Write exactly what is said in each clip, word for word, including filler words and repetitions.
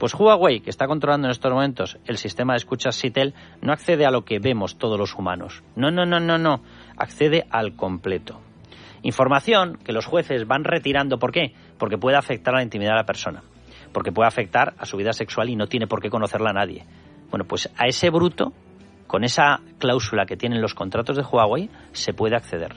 Pues Huawei, que está controlando en estos momentos el sistema de escuchas Sitel, no accede a lo que vemos todos los humanos. No, no, no, no, no. Accede al completo. Información que los jueces van retirando. ¿Por qué? Porque puede afectar a la intimidad de la persona. Porque puede afectar a su vida sexual y no tiene por qué conocerla a nadie. Bueno, pues a ese bruto, con esa cláusula que tienen los contratos de Huawei, se puede acceder.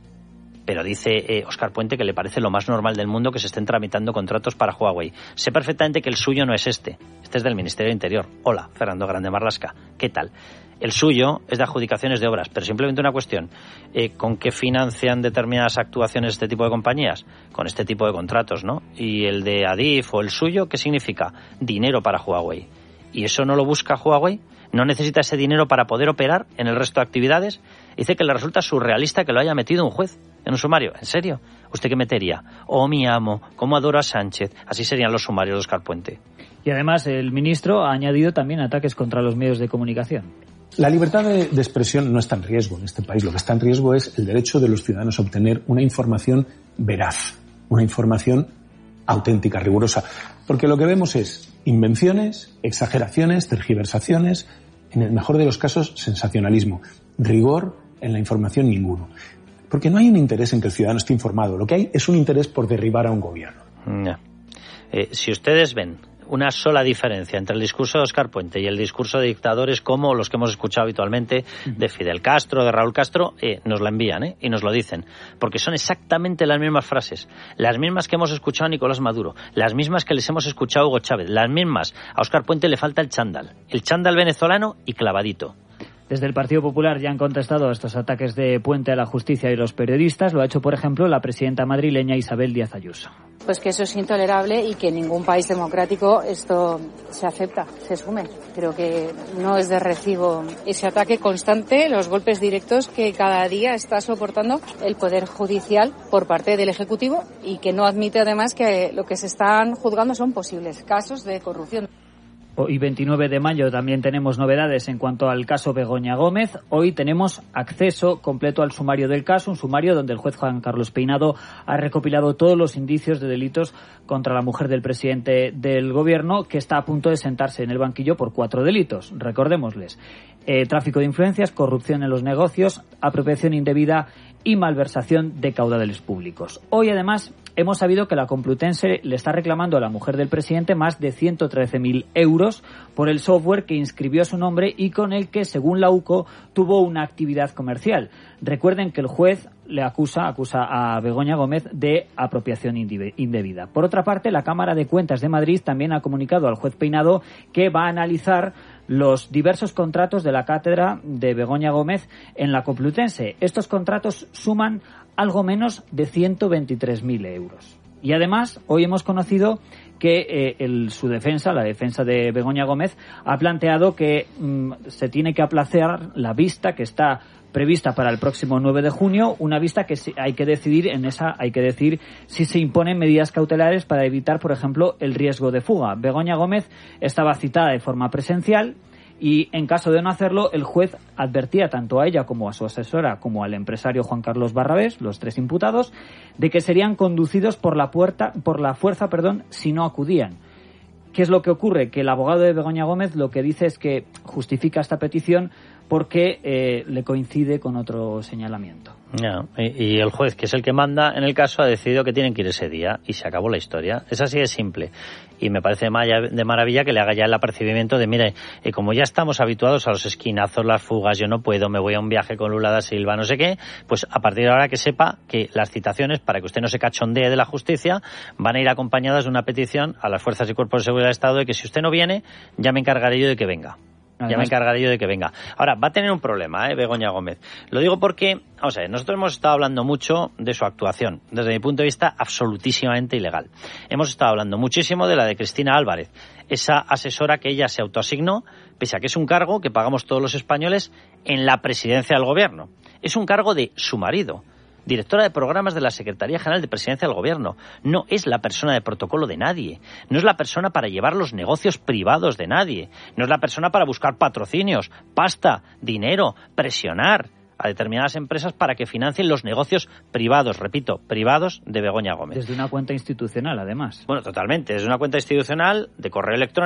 Pero dice eh, Óscar Puente que le parece lo más normal del mundo que se estén tramitando contratos para Huawei. Sé perfectamente que el suyo no es este. Este es del Ministerio de Interior. Hola, Fernando Grande Marlasca. ¿Qué tal? El suyo es de adjudicaciones de obras, pero simplemente una cuestión. Eh, ¿Con qué financian determinadas actuaciones este tipo de compañías? Con este tipo de contratos, ¿no? Y el de Adif o el suyo, ¿qué significa? Dinero para Huawei. ¿Y eso no lo busca Huawei? ¿No necesita ese dinero para poder operar en el resto de actividades? Dice que le resulta surrealista que lo haya metido un juez en un sumario. ¿En serio? ¿Usted qué metería? Oh, mi amo, cómo adoro a Sánchez. Así serían los sumarios de Óscar Puente. Y además el ministro ha añadido también ataques contra los medios de comunicación. La libertad de, de expresión no está en riesgo en este país. Lo que está en riesgo es el derecho de los ciudadanos a obtener una información veraz, una información auténtica, rigurosa. Porque lo que vemos es invenciones, exageraciones, tergiversaciones, en el mejor de los casos, sensacionalismo. Rigor en la información ninguno. Porque no hay un interés en que el ciudadano esté informado. Lo que hay es un interés por derribar a un gobierno. No. Eh, si ustedes ven una sola diferencia entre el discurso de Óscar Puente y el discurso de dictadores como los que hemos escuchado habitualmente de Fidel Castro, de Raúl Castro, eh, nos la envían ¿eh? y nos lo dicen, porque son exactamente las mismas frases, las mismas que hemos escuchado a Nicolás Maduro, las mismas que les hemos escuchado a Hugo Chávez, las mismas. A Óscar Puente le falta el chándal, el chándal venezolano y clavadito. Desde el Partido Popular ya han contestado a estos ataques de Puente a la justicia y los periodistas. Lo ha hecho, por ejemplo, la presidenta madrileña Isabel Díaz Ayuso. Pues que eso es intolerable y que en ningún país democrático esto se acepta, se asume. Creo que no es de recibo ese ataque constante, los golpes directos que cada día está soportando el Poder Judicial por parte del Ejecutivo y que no admite además que lo que se están juzgando son posibles casos de corrupción. Hoy, veintinueve de mayo, también tenemos novedades en cuanto al caso Begoña Gómez. Hoy tenemos acceso completo al sumario del caso, un sumario donde el juez Juan Carlos Peinado ha recopilado todos los indicios de delitos contra la mujer del presidente del Gobierno, que está a punto de sentarse en el banquillo por cuatro delitos. Recordémosles: eh, tráfico de influencias, corrupción en los negocios, apropiación indebida y malversación de caudales públicos. Hoy, además, hemos sabido que la Complutense le está reclamando a la mujer del presidente más de ciento trece mil euros por el software que inscribió su nombre y con el que, según la U C O, tuvo una actividad comercial. Recuerden que el juez le acusa, acusa a Begoña Gómez de apropiación indebida. Por otra parte, la Cámara de Cuentas de Madrid también ha comunicado al juez Peinado que va a analizar los diversos contratos de la cátedra de Begoña Gómez en la Complutense. Estos contratos suman algo menos de ciento veintitrés mil euros. Y además, hoy hemos conocido que eh, el, su defensa, la defensa de Begoña Gómez, ha planteado que mm, se tiene que aplazar la vista que está prevista para el próximo nueve de junio, una vista que hay que decidir en esa hay que decir si se imponen medidas cautelares para evitar, por ejemplo, el riesgo de fuga. Begoña Gómez estaba citada de forma presencial y, en caso de no hacerlo, el juez advertía tanto a ella como a su asesora como al empresario Juan Carlos Barrabés, los tres imputados, de que serían conducidos por la puerta, por la fuerza, perdón, si no acudían. ¿Qué es lo que ocurre? Que el abogado de Begoña Gómez lo que dice es que justifica esta petición porque eh, le coincide con otro señalamiento. No, y, y el juez, que es el que manda en el caso, ha decidido que tienen que ir ese día y se acabó la historia. Es así de simple. Y me parece de maravilla que le haga ya el apercibimiento de, mire, eh, como ya estamos habituados a los esquinazos, las fugas, yo no puedo, me voy a un viaje con Lula da Silva, no sé qué, pues a partir de ahora que sepa que las citaciones, para que usted no se cachondee de la justicia, van a ir acompañadas de una petición a las fuerzas y cuerpos de seguridad del Estado de que si usted no viene, ya me encargaré yo de que venga. Además, ya me encargaré yo de que venga. Ahora, va a tener un problema, ¿eh, Begoña Gómez? Lo digo porque, vamos a ver, nosotros hemos estado hablando mucho de su actuación, desde mi punto de vista, absolutísimamente ilegal. Hemos estado hablando muchísimo de la de Cristina Álvarez, esa asesora que ella se autoasignó, pese a que es un cargo que pagamos todos los españoles en la presidencia del Gobierno. Es un cargo de su marido, directora de programas de la Secretaría General de Presidencia del Gobierno. No es la persona de protocolo de nadie. No es la persona para llevar los negocios privados de nadie. No es la persona para buscar patrocinios, pasta, dinero, presionar a determinadas empresas para que financien los negocios privados, repito, privados de Begoña Gómez. Desde una cuenta institucional, además. Bueno, totalmente. Desde una cuenta institucional de correo electrónico.